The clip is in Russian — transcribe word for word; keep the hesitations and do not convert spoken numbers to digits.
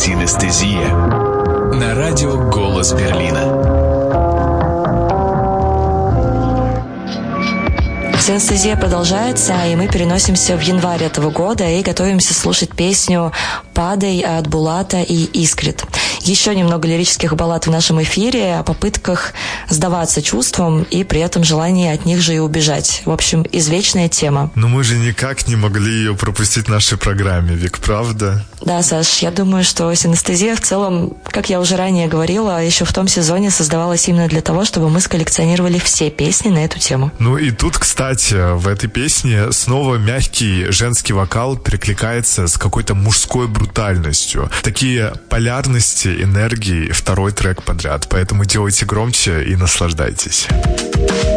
Синестезия на радио «Голос Берлина». Синестезия продолжается, и мы переносимся в январь этого года и готовимся слушать песню «Падай» от Булата и Искрит. Еще немного лирических баллад в нашем эфире о попытках сдаваться чувствам и при этом желании от них же и убежать. В общем, извечная тема. Но мы же никак не могли ее пропустить в нашей программе, Вик, правда? Да, Саш, я думаю, что синестезия в целом, как я уже ранее говорила, еще в том сезоне создавалась именно для того, чтобы мы сколлекционировали все песни на эту тему. Ну и тут, кстати, в этой песне снова мягкий женский вокал перекликается с какой-то мужской брутальностью. Такие полярности, энергии, второй трек подряд. Поэтому делайте громче и наслаждайтесь.